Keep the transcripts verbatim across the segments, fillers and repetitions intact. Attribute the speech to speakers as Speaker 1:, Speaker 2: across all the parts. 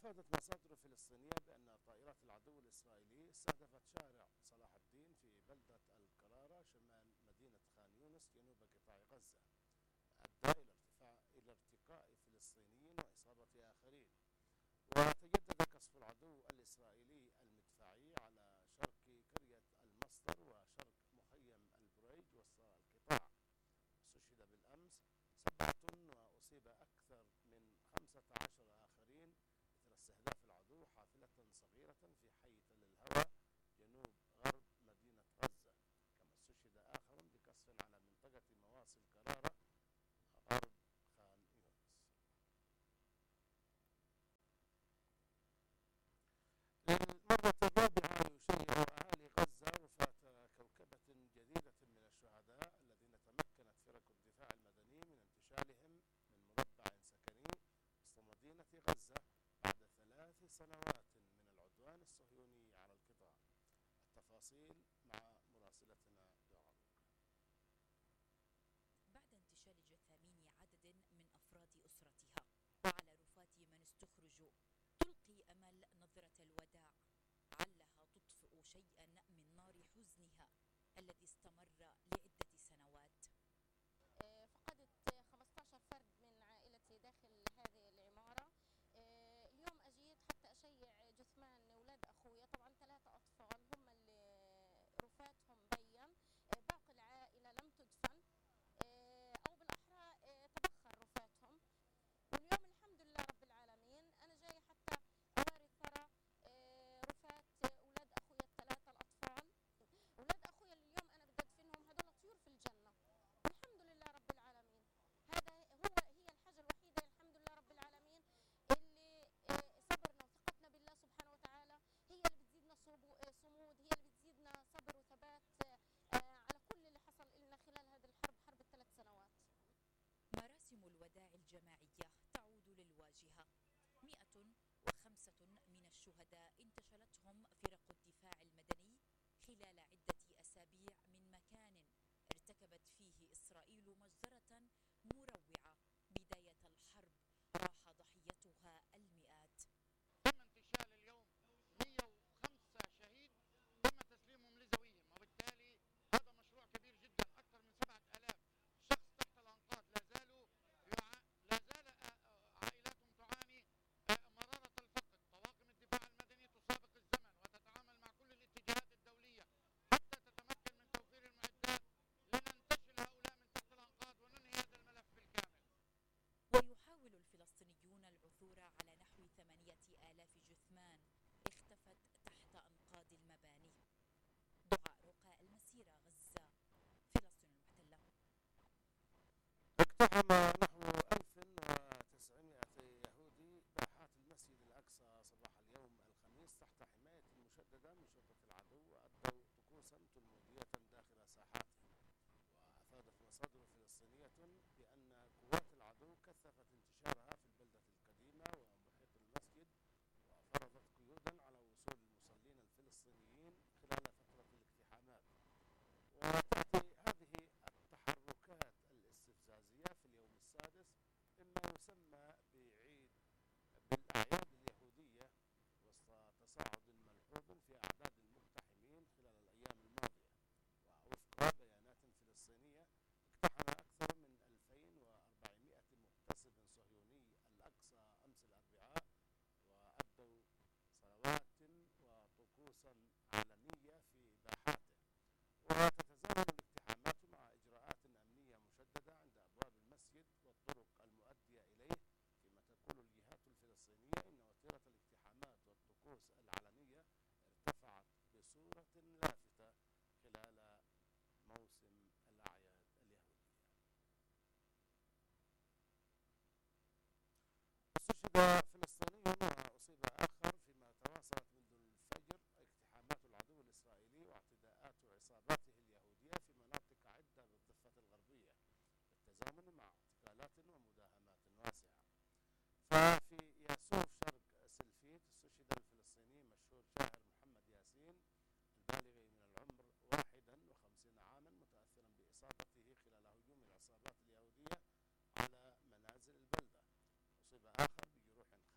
Speaker 1: وأفادت مصادر فلسطينية بأن طائرات العدو الإسرائيلي استهدفت شارع صلاح الدين في بلدة القرارة شمال مدينة خان يونس جنوب قطاع غزة، أدى إلى ارتفاع إلى ارتقاء فلسطينيين وإصابة آخرين. وتجدد قصف العدو الإسرائيلي المدفعي على شرق قرية المصدر وشرق مخيم البريج وسط القطاع. استشهد بالأمس سبعة وأصيب أكثر من خمسة عشر آخرين إثر استهداف العدو حافلة صغيرة في حي تل الهوى جنوب غرب مدينة غزة. كما استشهد آخر بقصف على منطقة مواصل قرارة غرب خان يونس. للمرة الرابعة يشيع أهالي غزة وفاة كوكبة جديدة من الشهداء الذين تمكنت فرق الدفاع المدني من انتشالهم من مربع سكني وسط مدينة غزة بعد ثلاث سنوات من العدوان الصهيوني على القطاع. التفاصيل مع مراسلتنا دعاء.
Speaker 2: بعد انتشال جثامين عدد من أفراد أسرتها وعلى رفات من استخرجوا، تلقي أمل نظرة الوداع علها تطفئ شيئا من نار حزنها الذي استمر لعدة سنوات.
Speaker 3: فقدت خمسة عشر فرد من عائلتي داخل هذه العمارة. اليوم أجيت حتى أشيع جثمان أولاد أخويا، طبعا ثلاثة أطفال هم اللي رفاتهم بين، باقي العائلة لم تدفن أو بالأحرى تبخر رفاتهم. واليوم الحمد لله رب العالمين أنا جاي حتى أواري ثرى رفات أولاد أخويا الثلاثة الأطفال. أولاد أخويا اللي اليوم أنا بدي أدفنهم هدول طيور في الجنة والحمد لله رب العالمين. هذا هو هي الحاجة الوحيدة الحمد لله رب العالمين اللي صبرنا وثقتنا بالله سبحانه وتعالى هي اللي بتزيدنا صمود، هي اللي بتزيدنا صبر وثبات على كل اللي حصل لنا خلال هذه الحرب، حرب الثلاث سنوات.
Speaker 2: مراسم الوداع الجماعية تعود للواجهة. مئة وخمسة من الشهداء انتشلتهم فرق الدفاع المدني خلال عدة أسابيع من مكان ارتكبت فيه إسرائيل مجزرة مروعة. بداية الحرب راح ضحيتها المئات.
Speaker 4: تم انتشال اليوم مئة وخمسة شهيد تم تسليمهم لذويهم، وبالتالي هذا مشروع كبير جدا. أكثر من سبعة آلاف شخص تحت الأنقاض لا زالوا يع... لا زال عائلاتهم تعاني مرارة الفقد. طواقم الدفاع المدني تسابق الزمن وتتعامل مع كل الاتجاهات الدولية حتى تتمكن من توفير المعدات لننتشل هؤلاء من تحت الأنقاض وننهي هذا الملف بالكامل.
Speaker 2: ويحاول الفلسطينيون العثور على نحو ثمانية آلاف جثمان اختفت تحت أنقاض المباني. دعاء رقاء، المسيرة، غزة، فلسطين المحتلة.
Speaker 1: اقتحم نحو ألف وتسعمئة يهودي باحات المسجد الأقصى صباح اليوم الخميس تحت حماية مشددة من شرطة العدو، وأدوا طقوسا تلمودية داخل ساحاتهم. وأفادت مصادر فلسطينية بأن قوات العدو كثفت انتشارها في البلدة القديمة ومحيط المسجد، وفرضت قيودا على وصول المصلين الفلسطينيين خلال فترة الاقتحامات. وتأتي هذه التحركات الاستفزازية في اليوم السادس مما يسمى بعيد بالأعياد اليهودية وسط تصاعد ملحوظ في أعداد المقتحمين خلال الأيام الماضية. ووفق بيانات فلسطينية اقتحم أكثر من ألفين وأربعمئة محتسب صهيوني الأقصى أمس الأربعاء، وأدوا صلوات وطقوسا علنية في باحاته. وتتزامن الاقتحامات مع إجراءات أمنية مشددة عند أبواب المسجد والطرق المؤدية إليه، فيما تقول الجهات الفلسطينية إن وتيرة الاقتحامات والطقوس العلنية ارتفعت بصورة لافتة خلال موسم الأعياد اليهودية. استشهد فلسطيني وأصيب آخر فيما تواصلت منذ الفجر اقتحامات العدو الإسرائيلي واعتداءات عصاباته اليهودية في مناطق عدة بالضفة الغربية، بالتزامن مع اعتقالات ومداهمات واسعة. ففي ياسوف شرق سلفيت استشهد الفلسطيني مشهور شاهر محمد ياسين البالغ من العمر واحد وخمسين عاما، متأثرا بإصابته خلال هجوم العصابات اليهودية على منازل البلدة. أصيب آخر بجروح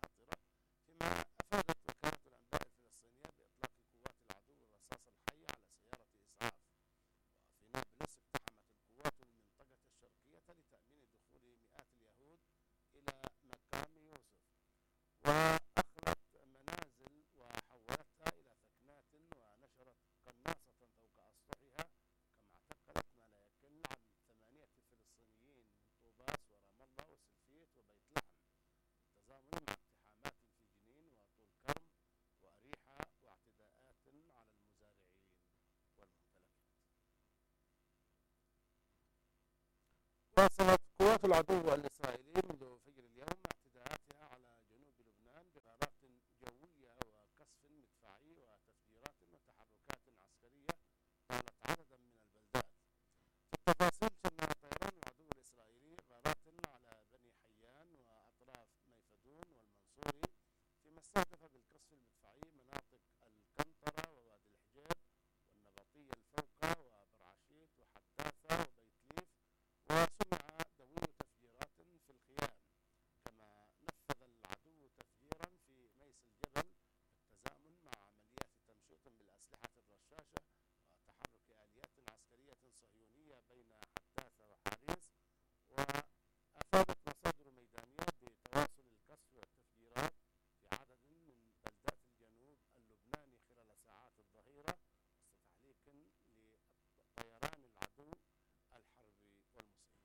Speaker 1: واصلت قوات العدو الإسرائيلي منذ فجر اليوم اعتداءاتها على جنوب لبنان بغارات جوية وقصف مدفعي وتفجيرات وتحركات عسكرية طالت عددا من البلدات. في التفاصيل شن طيران العدو الإسرائيلي غارات على بني حيان وأطراف ميفدون والمنصوري، فيما استهدف بالقصف المدفعي مناطق القنطرة ووادي الحجيب والنبطية الفوقة وبرعشيت وحداثة وبيت ليف، وسمع دوي تفجيرات في الخيام. كما نفذ العدو تفجيرا في ميس الجبل بالتزامن مع عمليات تمشيط بالأسلحة الرشاشة وتحرك آليات عسكرية صهيونية بين حداثة وحاريس. وأفادت مصادر ميدانية بتواصل القصف والتفجيرات في عدد من بلدات الجنوب اللبناني خلال ساعات الظهيرة وسط تحليق لطيران العدو الحربي والمسير.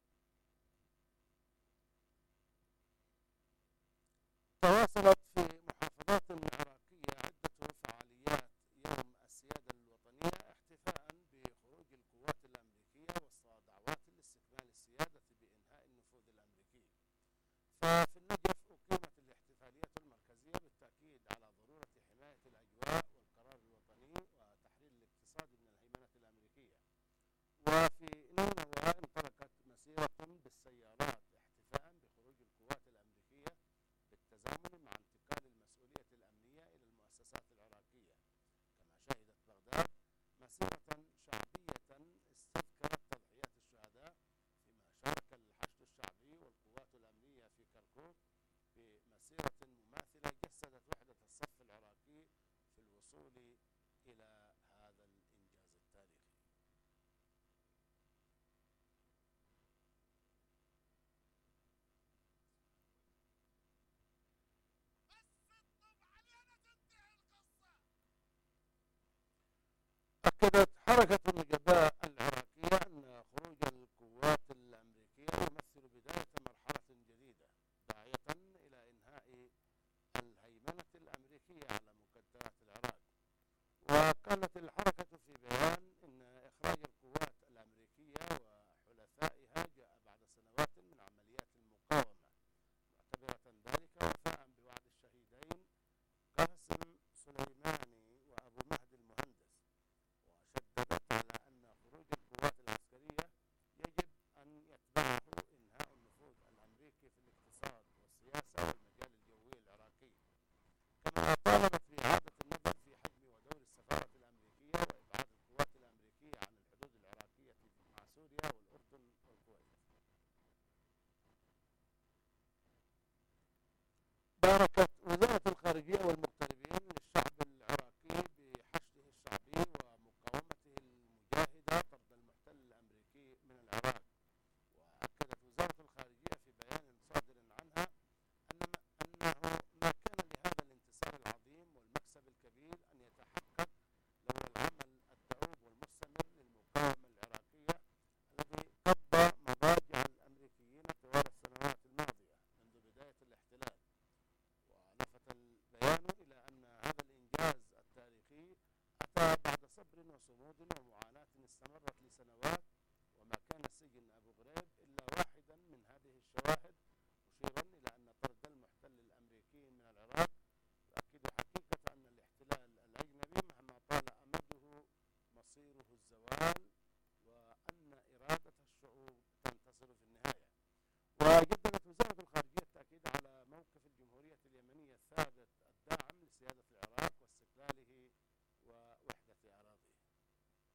Speaker 1: تواصلت في محافظات عراقية عدة فعاليات يوم السيادة الوطنية احتفاء بخروج القوات الأمريكية وسط دعوات لاستكمال السيادة بإنهاء النفوذ الأمريكي. ففي النجف أقيمت الاحتفالية المركزية بالتأكيد على ضرورة حماية الأجواء والقرار الوطني وتحرير الاقتصاد من الهيمنة الأمريكية. وفي نينوى انطلقت مسيرة بالسيارات احتفاء بخروج القوات الأمريكية بالتزامن مع انتقال المسؤولية الأمنية إلى المؤسسات العراقية. كما شهدت بغداد مسيرة شعبية استذكرت تضحيات الشهداء، فيما شارك الحشد الشعبي والقوات الأمنية في كركوك بمسيرة مماثلة جسدت وحدة الصف العراقي في الوصول إلى هذا الإنجاز التاريخي. أكدت حركة النجباء العراقية أن خروج القوات الأمريكية يمثل بداية مرحلة جديدة داعية إلى إنهاء الهيمنة الأمريكية على مقدرات العراق. وقالت الحركة في بيان إن إخراج القوات الأمريكية وحلفائها جاء بعد سنوات من عمليات المقاومة، معتبرة ذلك وفاء بوعد الشهيدين قاسم سليماني وأبو مهدي المهندس. وشددت على أن خروج القوات العسكرية يجب أن يتبعه إنهاء النفوذ الأمريكي في الاقتصاد والسياسة والمجال الجوي العراقي. كما طالبت بإعادة النظر في حجم ودور السفارة الأمريكية وإبعاد القوات الأمريكية عن الحدود العراقية مع سوريا والأردن والكويت. باركت وزارة الخارجية والمغتربين للشعب العراقي بحشده الشعبي ومقاومته المجاهدة طرد المحتل الأمريكي من العراق. وأكدت وزارة الخارجية في بيان صادر عنها أن أنه ما كان لهذا الانتصار العظيم والمكسب الكبير أن يتحقق لولا العمل الدؤوب والمستمر للمقاومة العراقية الذي قضى مضاجع الأمريكيين طوال السنوات الماضية منذ بداية الاحتلال. ولفت البيان إلى أن هذا الإنجاز التاريخي أتى بعد صبر وصمود ومعاناة استمرت لسنوات، وما كان سجن أبو غريب إلا واحدا من هذه الشواهد